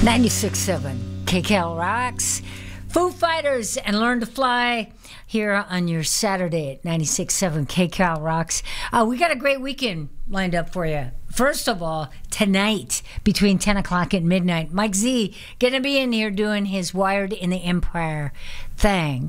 96.7 KCAL rocks. Foo Fighters and Learn to Fly here on your Saturday at 96.7 KCAL rocks. We got a great weekend lined up for you. First of all, tonight between 10 o'clock and midnight, Mike Z going to be in here doing his Wired in the Empire thing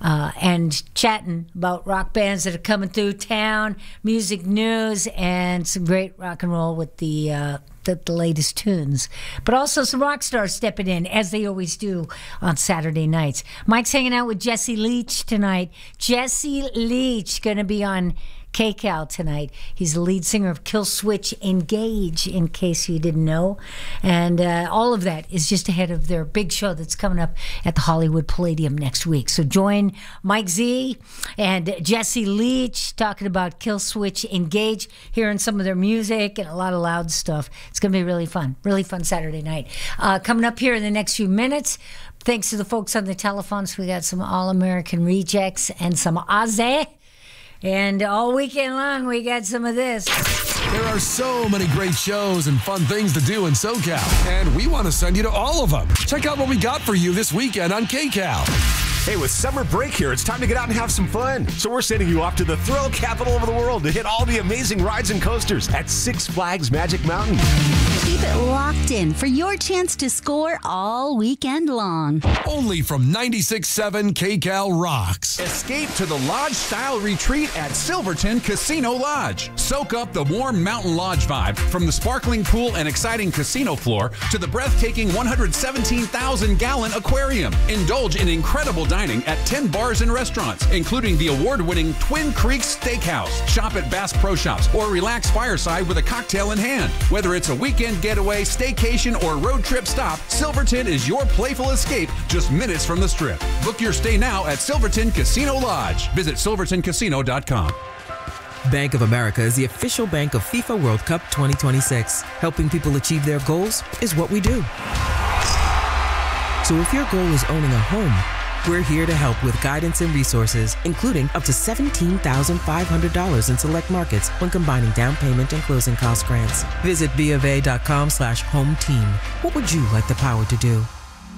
and chatting about rock bands that are coming through town, music news, and some great rock and roll with the latest tunes. But also some rock stars stepping in, as they always do on Saturday nights. Mike's hanging out with Jesse Leach tonight. Jesse Leach going to be on KCAL tonight. He's the lead singer of Killswitch Engage, in case you didn't know. And all of that is just ahead of their big show that's coming up at the Hollywood Palladium next week. So join Mike Z and Jesse Leach talking about Killswitch Engage, hearing some of their music and a lot of loud stuff. It's going to be really fun Saturday night. Coming up here in the next few minutes, thanks to the folks on the telephones, we got some All-American Rejects and some Ozzy. And all weekend long, we got some of this. There are so many great shows and fun things to do in SoCal, and we want to send you to all of them. Check out what we got for you this weekend on KCAL. Hey, with summer break here, it's time to get out and have some fun. So we're sending you off to the thrill capital of the world to hit all the amazing rides and coasters at Six Flags Magic Mountain. Keep it locked in for your chance to score all weekend long. Only from 96.7 KCAL rocks. Escape to the lodge-style retreat at Silverton Casino Lodge. Soak up the warm mountain lodge vibe from the sparkling pool and exciting casino floor to the breathtaking 117,000-gallon aquarium. Indulge in incredible dining at 10 bars and restaurants, including the award-winning Twin Creeks Steakhouse. Shop at Bass Pro Shops or relax fireside with a cocktail in hand. Whether it's a weekend getaway, staycation, or road trip stop, Silverton is your playful escape just minutes from the Strip. Book your stay now at Silverton Casino Lodge. Visit silvertoncasino.com. Bank of America is the official bank of FIFA World Cup 2026. Helping people achieve their goals is what we do. So if your goal is owning a home, we're here to help with guidance and resources, including up to $17,500 in select markets when combining down payment and closing cost grants. Visit BofA.com/home team. What would you like the power to do?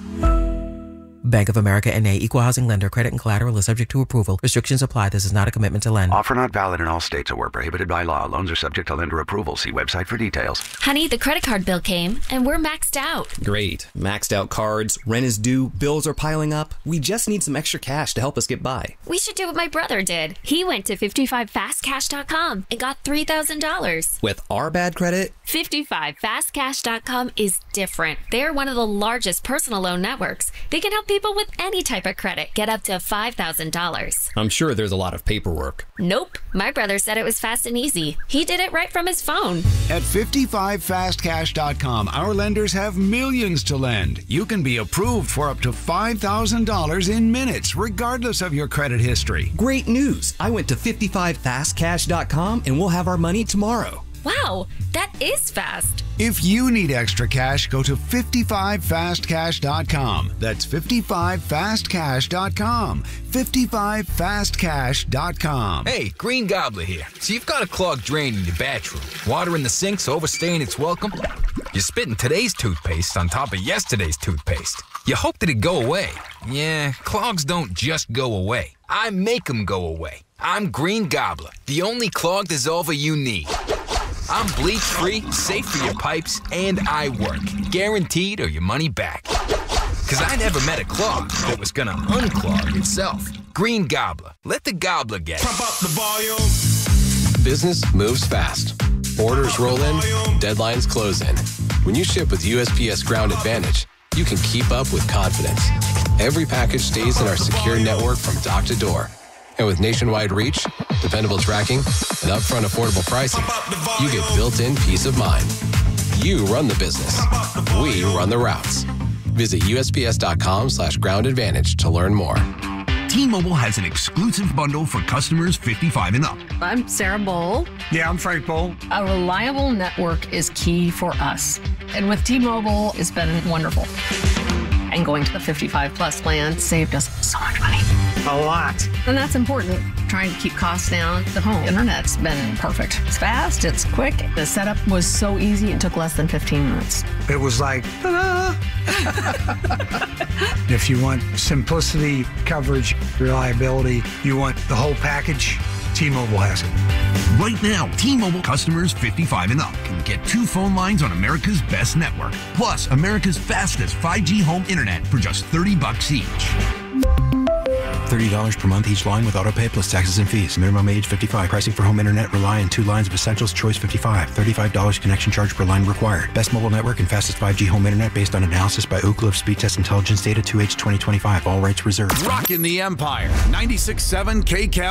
Bank of America N.A. Equal Housing Lender. Credit and collateral is subject to approval. Restrictions apply. This is not a commitment to lend. Offer not valid in all states or were prohibited by law. Loans are subject to lender approval. See website for details. Honey, the credit card bill came, and we're maxed out. Great. Maxed out cards, rent is due, bills are piling up. We just need some extra cash to help us get by. We should do what my brother did. He went to 55fastcash.com and got $3,000. With our bad credit? 55fastcash.com is different. They're one of the largest personal loan networks. They can help people with any type of credit get up to $5,000. I'm sure there's a lot of paperwork. Nope. My brother said it was fast and easy. He did it right from his phone. At 55fastcash.com, our lenders have millions to lend. You can be approved for up to $5,000 in minutes, regardless of your credit history. Great news. I went to 55fastcash.com and we'll have our money tomorrow. Wow, that is fast. If you need extra cash, go to 55fastcash.com. That's 55fastcash.com. 55fastcash.com. Hey, Green Gobbler here. So you've got a clogged drain in your bathroom. Water in the sink's overstaying its welcome. You're spitting today's toothpaste on top of yesterday's toothpaste. You hope that it'd go away. Yeah, clogs don't just go away. I make them go away. I'm Green Gobbler, the only clog dissolver you need. I'm bleach-free, safe for your pipes, and I work. Guaranteed or your money back. Because I never met a clog that was gonna unclog itself. Green Gobbler. Let the gobbler get it. Pump up the volume. Business moves fast. Orders roll in, deadlines close in. When you ship with USPS Ground Advantage, you can keep up with confidence. Every package stays in our secure network from dock to door. And with nationwide reach, dependable tracking, and upfront affordable pricing, you get built-in peace of mind. You run the business. We run the routes. Visit USPS.com/Ground Advantage to learn more. T-Mobile has an exclusive bundle for customers 55 and up. I'm Sarah Bowl. Yeah, I'm Frank Bowl. A reliable network is key for us. And with T-Mobile, it's been wonderful. And going to the 55 plus plan saved us so much money. A lot. And that's important. Trying to keep costs down. The home internet's been perfect. It's fast, it's quick. The setup was so easy, it took less than 15 minutes. It was like, ta-da! If you want simplicity, coverage, reliability, you want the whole package, T-Mobile has it. Right now, T-Mobile customers 55 and up can get 2 phone lines on America's best network, plus America's fastest 5G home internet for just $30 each. $30 per month each line with autopay plus taxes and fees. Minimum age 55. Pricing for home internet rely on 2 lines of Essentials. Choice 55. $35 connection charge per line required. Best mobile network and fastest 5G home internet based on analysis by Ookla of Speed Test Intelligence data 2H 2025. All rights reserved. Rockin' the Empire. 96.7 KCAL.